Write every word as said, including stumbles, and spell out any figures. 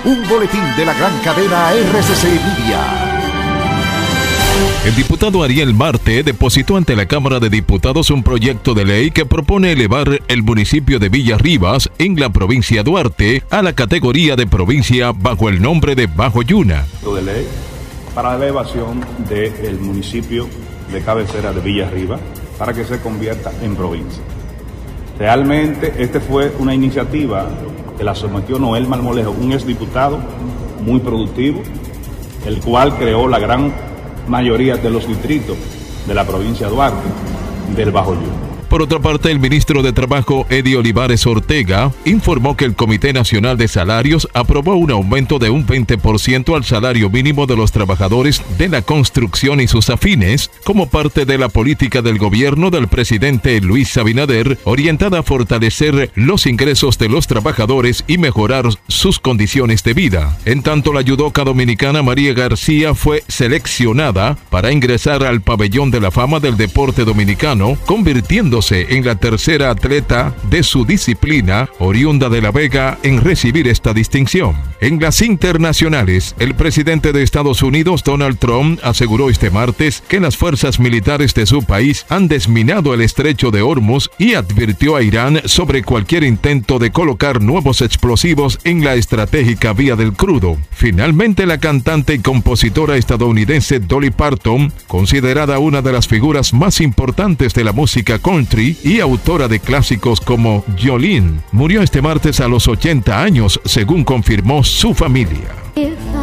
Un boletín de la gran cadena R C C Media. El diputado Ariel Marte depositó ante la Cámara de Diputados un proyecto de ley que propone elevar el municipio de Villarribas, en la provincia de Duarte, a la categoría de provincia bajo el nombre de Bajo Yuna. De ley para la elevación del municipio de cabecera de Villarribas para que se convierta en provincia. Realmente esta fue una iniciativa que la sometió Noel Marmolejo, un exdiputado muy productivo, el cual creó la gran mayoría de los distritos de la provincia de Duarte del Bajo Yuna. Por otra parte, el ministro de Trabajo, Eddie Olivares Ortega, informó que el Comité Nacional de Salarios aprobó un aumento de un veinte por ciento al salario mínimo de los trabajadores de la construcción y sus afines, como parte de la política del gobierno del presidente Luis Abinader, orientada a fortalecer los ingresos de los trabajadores y mejorar sus condiciones de vida. En tanto, la judoka dominicana María García fue seleccionada para ingresar al pabellón de la fama del deporte dominicano, convirtiéndose en la tercera atleta de su disciplina oriunda de La Vega en recibir esta distinción. En las internacionales, el presidente de Estados Unidos, Donald Trump, aseguró este martes que las fuerzas militares de su país han desminado el estrecho de Hormuz y advirtió a Irán sobre cualquier intento de colocar nuevos explosivos en la estratégica vía del crudo. Finalmente, la cantante y compositora estadounidense Dolly Parton, considerada una de las figuras más importantes de la música country y autora de clásicos como Jolene, murió este martes a los ochenta años, según confirmó su familia.